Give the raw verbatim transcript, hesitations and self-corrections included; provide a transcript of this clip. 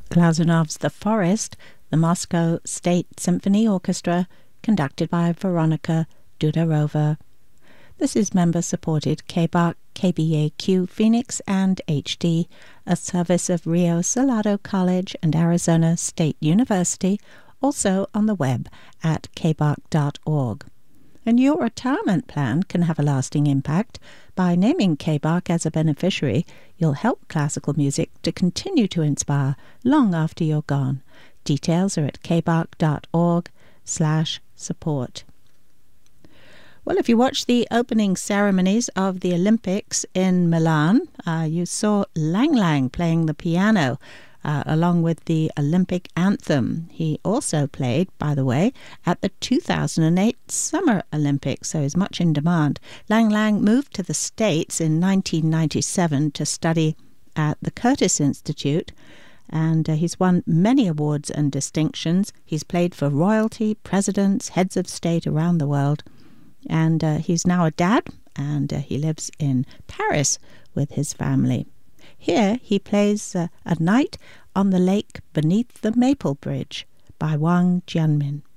Glazunov's The Forest, the Moscow State Symphony Orchestra, conducted by Veronika Dudarova. This is member-supported K B A Q, K B A Q Phoenix, and H D, a service of Rio Salado College and Arizona State University, also on the web at k b a q dot org. And your retirement plan can have a lasting impact. By naming K B A Q as a beneficiary, you'll help classical music to continue to inspire long after you're gone. Details are at k b a q dot org slash support. Well, if you watched the opening ceremonies of the Olympics in Milan, uh, you saw Lang Lang playing the piano uh, along with the Olympic anthem. He also played, by the way, at the two thousand eight Summer Olympics, so he's much in demand. Lang Lang moved to the States in nineteen ninety-seven to study at the Curtis Institute, and uh, he's won many awards and distinctions. He's played for royalty, presidents, heads of state around the world. And uh, he's now a dad, and uh, he lives in Paris with his family. Here he plays uh, A Night on the Lake Beneath the Maple Bridge by Wang Jianmin.